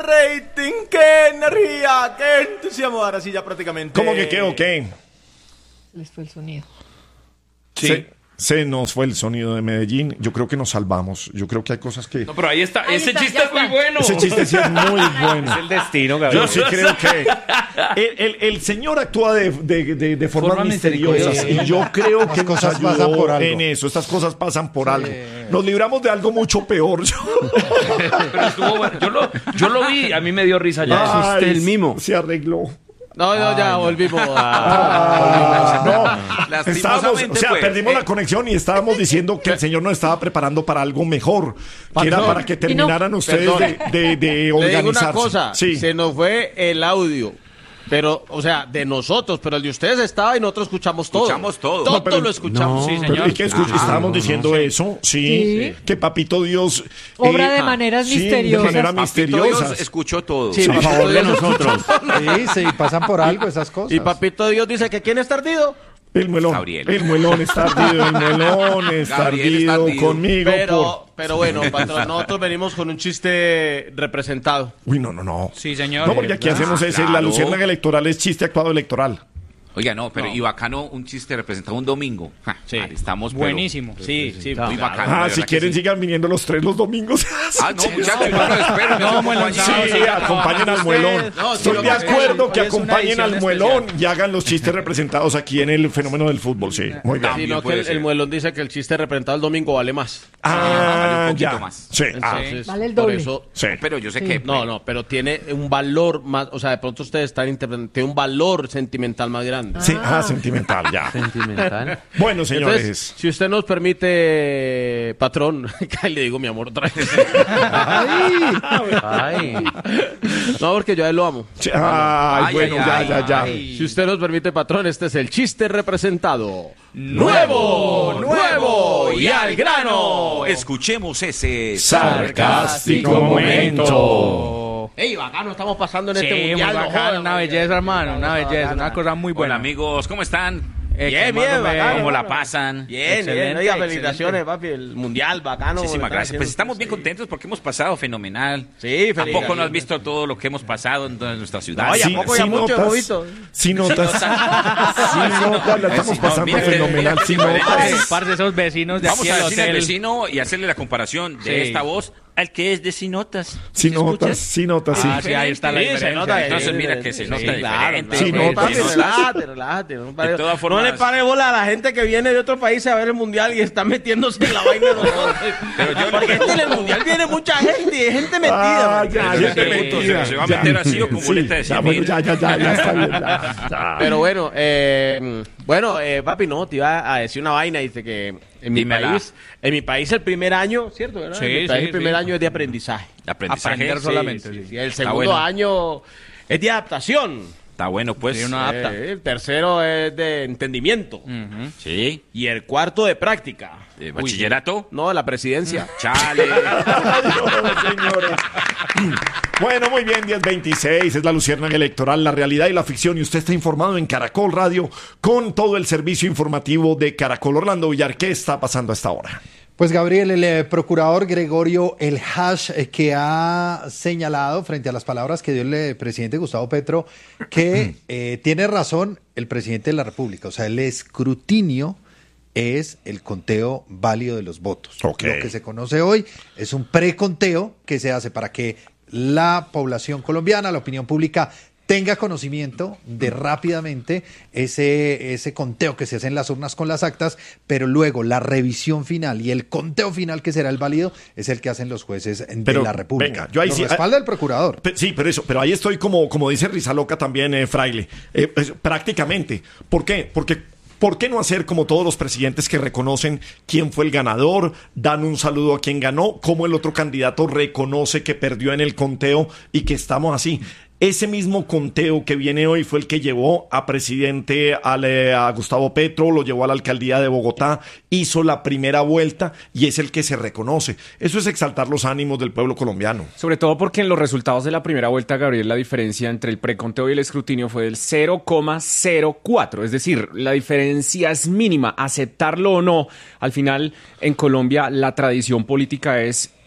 rating, qué energía, qué entusiasmo. Ahora sí, ya prácticamente. ¿Cómo que qué o qué? Les fue el sonido. Sí. Se nos fue el sonido de Medellín. Yo creo que nos salvamos. Yo creo que hay cosas que... No, pero ahí está. Ahí Ese está, chiste ya es muy está. bueno. Ese chiste sí es muy bueno. Es el destino, Gabriel. Yo sí creo que el señor actúa de formas Forma misteriosas misteriosa. y yo creo que Las cosas nos ayudó pasan por algo. en eso. Estas cosas pasan por algo. Nos libramos de algo mucho peor. Pero estuvo bueno. Yo lo vi, a mí me dio risa ya. Ay, el mimo. Se arregló. No, ya volvimos No, Lastimosamente, estábamos, o sea, pues, perdimos la conexión y estábamos diciendo que el señor nos estaba preparando para algo mejor, que era para que terminaran ustedes de Le organizarse. digo una cosa, Sí. se nos fue el audio. Pero, o sea, de nosotros, pero el de ustedes estaba y nosotros escuchamos todo. Escuchamos todo. Todo No, pero- lo escuchamos. Sí, Pero señor. es que estábamos diciendo eso, sí, que Papito Dios Obra de maneras sí, misteriosas. de manera Papito misteriosa. Dios escuchó todo. Sí, A Papito favor de Dios nosotros. Sí, pasan por algo esas cosas. Y Papito Dios dice que ¿quién está ardido? El muelón, Gabriel. el muelón está ardido, el muelón está Gabriel está ardido ardido. conmigo. Pero bueno, patrón, nosotros venimos con un chiste representado. Uy, no. Sí, señor. No, porque aquí hacemos ese, la claro. luciérnaga electoral es chiste actuado electoral. Oiga, no, pero y bacano un chiste representado un domingo. Ja, Sí. ahí estamos, pero Buenísimo. Sí, muy bacano. de Si verdad quieren que sí. sigan viniendo los tres los domingos. No, muchachos, yo lo espero. No, bueno, Sí, acompañen al muelón. No, sí, Estoy lo de que- acuerdo que hoy es una acompañen al edición muelón y hagan los chistes representados aquí en el fenómeno del fútbol, sí. Muy bien. También Sino que puede el ser. muelón dice que el chiste representado el domingo vale más. vale un poquito ya. más. Sí, Entonces, Vale el por doble. eso... sí. Pero yo sé que... No, pero tiene un valor más, o sea, de pronto ustedes están interpretando, tiene un valor sentimental más grande. Sí, sentimental, ya. Sentimental. Bueno, señores. Entonces, si usted nos permite, patrón, que le digo mi amor otra vez. Ay. No, porque yo a él lo amo. Sí, ay, Ay, bueno, ay, ya. ay. Si usted nos permite, patrón, este es el chiste representado. ¡Nuevo y al grano! Escuchemos ese Sarcástico momento. Ey, bacano, estamos pasando en Sí, este muy mundial. no bacano, jodas, una man. belleza, hermano, una belleza, una cosa muy Hola buena. amigos, ¿cómo están? Bien, bacano. ¿Cómo la pasan? Bien, Excelente, oiga, excelente. felicitaciones, papi, el mundial, bacano. Muchísimas ¿verdad? gracias. Pues estamos bien Sí. contentos porque hemos pasado fenomenal. Sí, ¿A feliz. poco no has visto todo lo que hemos pasado en toda nuestra ciudad? No, y a poco ya mucho, Bobito. Sí notas, la estamos pasando mira, fenomenal, sí notas. Par de esos vecinos de Vamos aquí a al decirle al hotel. vecino y hacerle la comparación de Sí. esta voz al que es de Sinotas. Sí ¿Sí notas, escuchas? sí notas, sí. Ah, sí, ahí está la Sí, se diferencia. nota. Entonces mira que se nota diferente. Sí, no, papi, sí, relájate. No, pare- De todas formas- no le pare bola a la gente que viene de otro país a ver el mundial y está metiéndose en la vaina de nosotros. Pero yo Porque en el mundial viene mucha gente y gente metida. Ah, man. ya, Pero ya, te pregunto, ¿se va a meter así o con boleta de 100 bueno, mil? ya está bien. Ya. Pero bueno, papi, no, te iba a decir una vaina, dice que Dímela. en mi país el primer año, ¿cierto? ¿verdad? Sí, En mi país sí, el primer sí. año es de aprendizaje. Aprendizaje. Aprender Sí, solamente. sí, Sí. sí. El segundo bueno. año es de adaptación. Está bueno, pues. Sí, uno adapta. El tercero es de entendimiento. Sí. Y el cuarto de práctica. ¿Bachillerato? No, la presidencia. Chale. Adiós, señores. Bueno, muy bien, 10:26, es la luciérnaga electoral, la realidad y la ficción, y usted está informado en Caracol Radio con todo el servicio informativo de Caracol. Orlando Villar, ¿qué está pasando a esta hora? Pues Gabriel, el procurador Gregorio El Hash, que ha señalado frente a las palabras que dio el presidente Gustavo Petro, que tiene razón el presidente de la República. O sea, el escrutinio es el conteo válido de los votos. Ok. Lo que se conoce hoy es un preconteo que se hace para que la población colombiana, la opinión pública, tenga conocimiento de rápidamente ese conteo que se hace en las urnas con las actas, pero luego la revisión final y el conteo final, que será el válido, es el que hacen los jueces de la República. Venga, yo ahí Lo sí- respalda el procurador. Sí, pero ahí estoy como dice Rizaloca también, Fraile, prácticamente. ¿Por qué? Porque ¿por qué no hacer como todos los presidentes que reconocen quién fue el ganador, dan un saludo a quien ganó, como el otro candidato reconoce que perdió en el conteo y que estamos así? Ese mismo conteo que viene hoy fue el que llevó a presidente a Gustavo Petro, lo llevó a la alcaldía de Bogotá, hizo la primera vuelta y es el que se reconoce. Eso es exaltar los ánimos del pueblo colombiano. Sobre todo porque en los resultados de la primera vuelta, Gabriel, la diferencia entre el preconteo y el escrutinio fue del 0,04. Es decir, la diferencia es mínima. Aceptarlo o no, al final en Colombia la tradición política es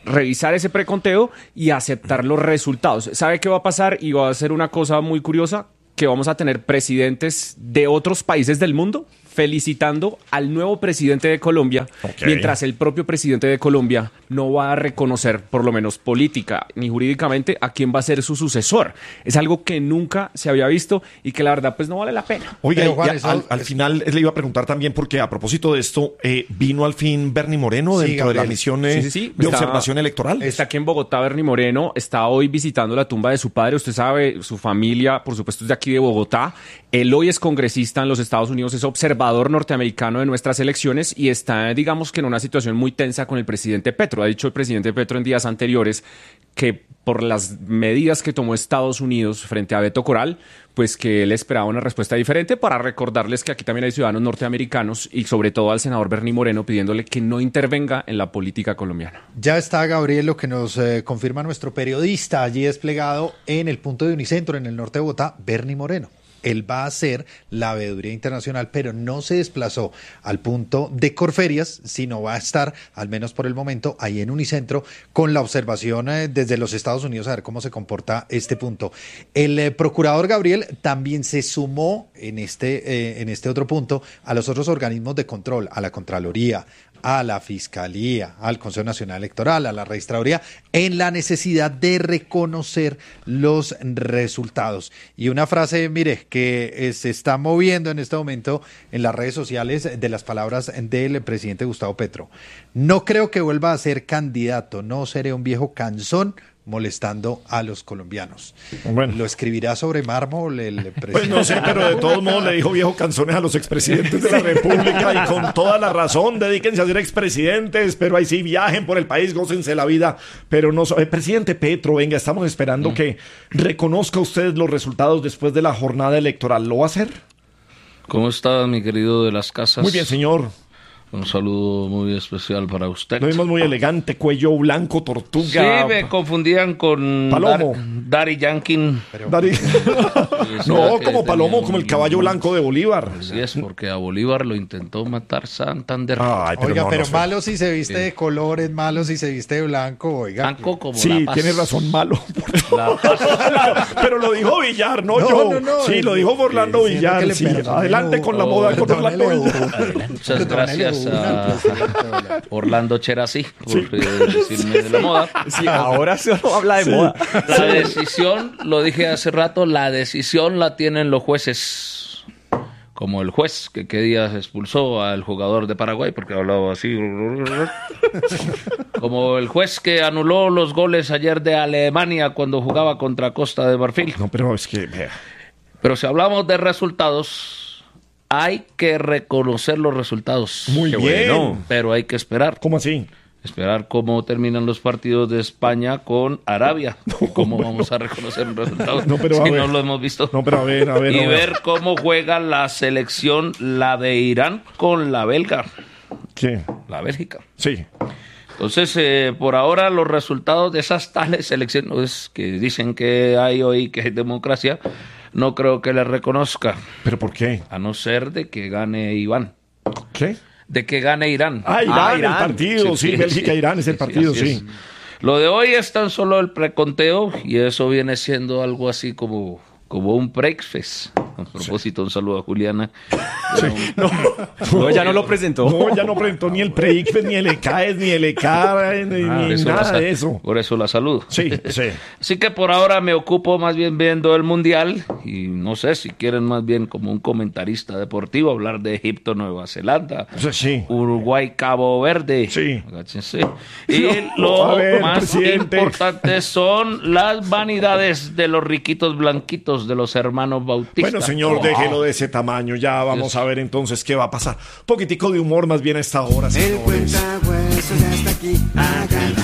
revisar ese preconteo y aceptar los resultados. ¿Sabe qué va a pasar? Y va a ser una cosa muy curiosa, que vamos a tener presidentes de otros países del mundo felicitando al nuevo presidente de Colombia, mientras el propio presidente de Colombia no va a reconocer, por lo menos política ni jurídicamente, a quién va a ser su sucesor. Es algo que nunca se había visto y que la verdad pues no vale la pena. Oiga, Juan, al final le iba a preguntar también, porque a propósito de esto, vino al fin Bernie Moreno dentro de la misión de observación electoral. Está aquí en Bogotá Bernie Moreno, está hoy visitando la tumba de su padre. Usted sabe, su familia, por supuesto, es de aquí de Bogotá. Él hoy es congresista en los Estados Unidos, es observador norteamericano de nuestras elecciones y está, digamos que en una situación muy tensa con el presidente Petro. Ha dicho el presidente Petro en días anteriores que por las medidas que tomó Estados Unidos frente a Beto Coral, pues que él esperaba una respuesta diferente, para recordarles que aquí también hay ciudadanos norteamericanos y sobre todo al senador Bernie Moreno pidiéndole que no intervenga en la política colombiana. Ya está, Gabriel, lo que nos confirma nuestro periodista allí desplegado en el punto de Unicentro, en el norte de Bogotá, Bernie Moreno. Él va a hacer la veeduría internacional, pero no se desplazó al punto de Corferias, sino va a estar, al menos por el momento, ahí en Unicentro, con la observación desde los Estados Unidos, a ver cómo se comporta este punto. El procurador Gabriel también se sumó en este otro punto a los otros organismos de control, a la Contraloría, a la Fiscalía, al Consejo Nacional Electoral, a la Registraduría, en la necesidad de reconocer los resultados. Y una frase, mire, que se está moviendo en este momento en las redes sociales, de las palabras del presidente Gustavo Petro. No creo que vuelva a ser candidato, no seré un viejo cansón molestando a los colombianos. Bueno. ¿Lo escribirá sobre mármol el presidente? Pues no sé, pero de todos modos le dijo viejo canzones a los expresidentes de la República, y con toda la razón. Dedíquense a ser expresidentes, pero ahí sí viajen por el país, gócense la vida, pero no. Presidente Petro, venga, estamos esperando que reconozca usted los resultados después de la jornada electoral. ¿Lo va a hacer? ¿Cómo está, mi querido de las casas? Muy bien, señor. Un saludo muy especial para usted. Lo vimos muy elegante, cuello blanco, tortuga. Sí, me confundían con Palomo. Daddy Yankee. No, como Palomo, como el caballo blanco de Bolívar. Así es, porque a Bolívar lo intentó matar Santander. Ay, oiga, no, pero no, malo si se viste de colores, malo si se viste de blanco, oiga. Blanco como sí, la paz. tiene razón, malo. La paz. Pero lo dijo Villar, no yo. Sí, lo dijo Orlando Villar. Sí. Adelante con la moda con Orlando Villar. Muchas gracias a Orlando Cherasí por decirme de la moda. Sí, ahora solo habla de moda. La decisión, lo dije hace rato, la decisión la tienen los jueces. Como el juez que qué días expulsó al jugador de Paraguay porque hablaba así. Como el juez que anuló los goles ayer de Alemania cuando jugaba contra Costa de Marfil. No, pero es que... Pero si hablamos de resultados, hay que reconocer los resultados. Muy Qué bien. Bueno, pero hay que esperar. ¿Cómo así? Esperar cómo terminan los partidos de España con Arabia. ¿Cómo vamos a reconocer los resultados si no lo hemos visto? No, pero a ver. Y ver cómo juega la selección, la de Irán, con la belga. ¿Qué? La Bélgica. Sí. Entonces, por ahora, los resultados de esas tales elecciones que dicen que hay hoy, que hay democracia, no creo que les reconozca. ¿Pero por qué? A no ser de que gane Iván. ¿Qué? De que gane Irán. Irán, el partido, sí, Bélgica-Irán es el partido, sí. Lo de hoy es tan solo el preconteo y eso viene siendo algo así como un breakfast. A propósito, un saludo a Juliana. Sí. No, ya no lo presentó. No, ya no presentó ni el PREICFES, ni el ECAES, ni el ECAR, ni nada de eso. Por eso la saludo. Sí. Así que por ahora me ocupo más bien viendo el Mundial y no sé si quieren más bien como un comentarista deportivo hablar de Egipto, Nueva Zelanda, Uruguay, Cabo Verde. Sí. Agáchense. Y lo más importante son las vanidades de los riquitos blanquitos de los hermanos Bautista. Bueno, señor, déjelo de ese tamaño. Ya vamos a ver entonces qué va a pasar. Un poquitico de humor más bien a esta hora, señores. El cuentahuesos ya está aquí. Hagan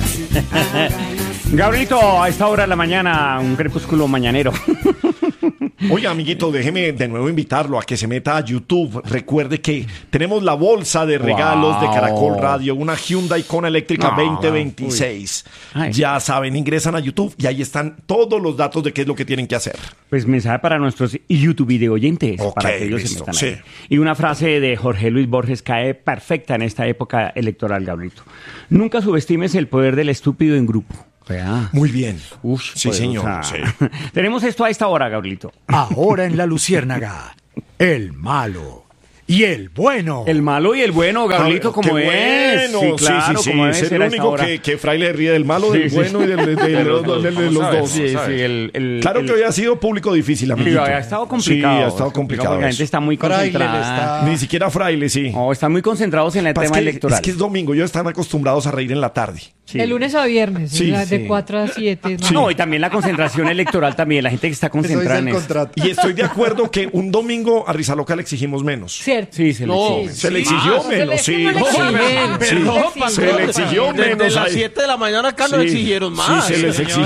así. Gabrielito, a esta hora de la mañana, un crepúsculo mañanero. Oiga, amiguito, déjeme de nuevo invitarlo a que se meta a YouTube. Recuerde que tenemos la bolsa de regalos de Caracol Radio, una Hyundai Kona eléctrica 2026. Ya saben, ingresan a YouTube y ahí están todos los datos de qué es lo que tienen que hacer. Pues mensaje para nuestros YouTube video oyentes, para que ellos listo, se metan ahí. Y una frase de Jorge Luis Borges cae perfecta en esta época electoral, Gabrielito. Nunca subestimes el poder del estúpido en grupo. Muy bien. Sí, pues, señor. Sí. Tenemos esto a esta hora, Gabrielito. Ahora en La Luciérnaga, el malo y el bueno. El malo y el bueno, Gabrielito, como Qué es. Bueno. Sí, claro, sí. como es. Es el único que Fraile ríe del malo, del bueno y de los dos. Sí, claro que hoy ha sido público difícil, amiguito. Sí, ha estado complicado. Sí, ha estado complicado. La gente está muy concentrada. Ni siquiera Fraile, sí. No, están muy concentrados en el tema electoral. Es que es domingo, ellos están acostumbrados a reír en la tarde. Sí. De lunes a viernes, de 4 a 7. Sí. No, y también la concentración electoral también, la gente que está concentrada en eso. Y estoy de acuerdo que un domingo a Rizaloca le exigimos menos. Cierto. Sí, se le exige. Se le exigió menos, sí. Se le exigió menos. Desde las 7 de la mañana acá nos exigieron más. Sí, se les exigió.